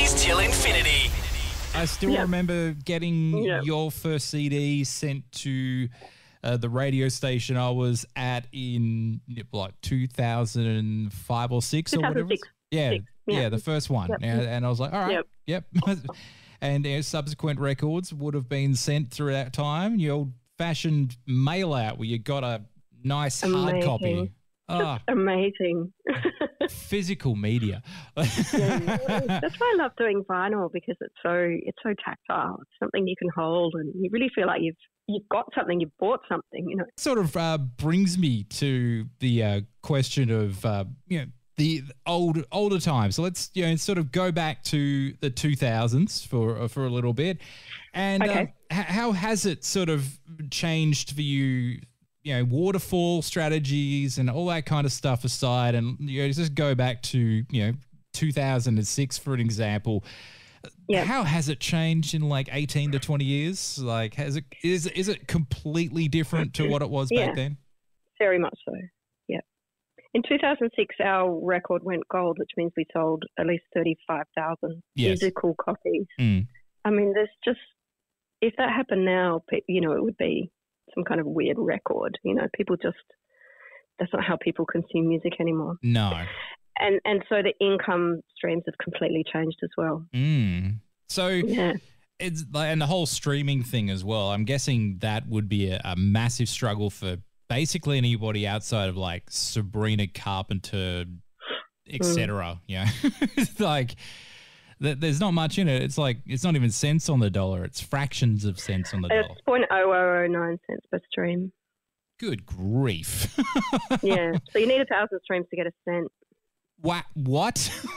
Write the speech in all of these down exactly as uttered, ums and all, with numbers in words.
Naughties Till Infinity. I still Yep. remember getting Yep. your first C D sent to uh, the radio station I was at in like two thousand five or six or whatever. two thousand six. Yeah, Six, yeah, yeah. the first one. Yep. And, and I was like, all right, yep. And uh, subsequent records would have been sent through that time. Your old-fashioned mail out where you got a nice hard Amazing. copy. Ah, Amazing. physical media. Yeah, that's why I love doing vinyl, because it's so it's so tactile. It's something you can hold, and you really feel like you've you've got something, you've bought something. You know. Sort of uh, brings me to the uh, question of uh, you know the old older times. So let's you know sort of go back to the two thousands for uh, for a little bit, and Okay. um, h- how has it sort of changed for you? You know, waterfall strategies and all that kind of stuff aside, and you know, just go back to you know two thousand six for an example. Yeah. How has it changed in like eighteen to twenty years? Like, has it is is it completely different to what it was Yeah. back then? Very much so. Yeah. In two thousand six, our record went gold, which means we sold at least thirty-five thousand Yes. physical copies. Mm. I mean, there's just, if that happened now, pe- you know, it would be some kind of weird record. You know, people just, that's not how people consume music anymore. No. And and so the income streams have completely changed as well. Mm. So Yeah. it's like, and the whole streaming thing as well. I'm guessing that would be a, a massive struggle for basically anybody outside of like Sabrina Carpenter, et cetera. You know, it's like th- there's not much in it. It's like it's not even cents on the dollar. It's fractions of cents on the dollar. It's zero point zero zero zero nine cents per stream. Good grief! Yeah. So you need a thousand streams to get a cent. What? What?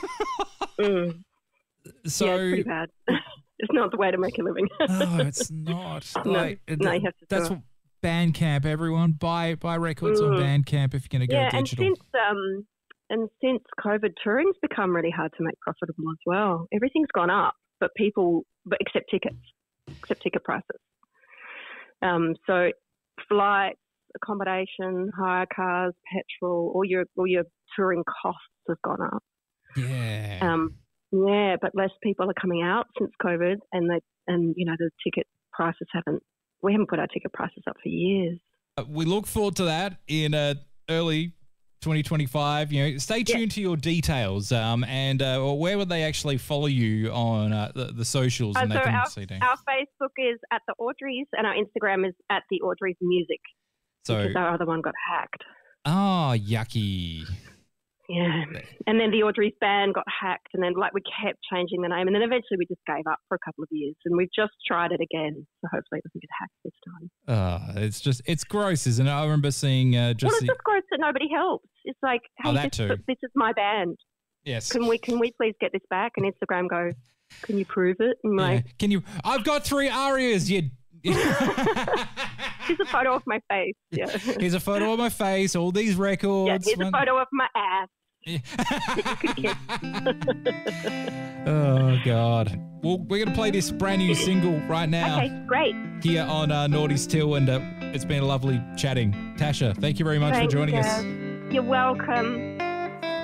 Mm. So yeah, it's pretty bad. It's not the way to make a living. no, it's not. No, Like, no, you have to do that's it. what Bandcamp. Everyone buy buy records on Mm. Bandcamp if you're going to go yeah, and digital. since um, and since COVID, touring's become really hard to make profitable as well. Everything's gone up, but people, but except tickets, except ticket prices. Um, so flights, accommodation, hire cars, petrol, all your all your touring costs have gone up. yeah. Um, yeah, but less people are coming out since COVID, and they and you know the ticket prices haven't. We haven't put our ticket prices up for years. Uh, we look forward to that in uh, early twenty twenty-five. You know, stay tuned to your details. Um, and uh, or where would they actually follow you on uh, the, the socials? Uh, and so they can our, see things. our Facebook is at the Audreys, and our Instagram is at the Audreys Music, So, because our other one got hacked. oh, yucky. Yeah, and then the Audreys band got hacked, and then like we kept changing the name, and then eventually we just gave up for a couple of years, and we've just tried it again. So hopefully it doesn't get hacked this time. Uh, it's just it's gross, isn't it? I remember seeing uh, just Well, it's the, just gross that nobody helps. It's like, Oh, hey, that this, too. this is my band. yes. Can we can we please get this back? And Instagram go, can you prove it? And I'm Yeah. like, Can you? I've got three arias. You. here's a photo of my face. Yeah, Here's a photo of my face. All these records. yeah. Here's a one- photo of my ass. Oh God. Well, we're gonna play this brand new single right now Okay, great. here on uh, Naughty's Till, and uh, it's been a lovely chatting. Tasha, thank you very much Thanks, for joining us. Gav. You're welcome.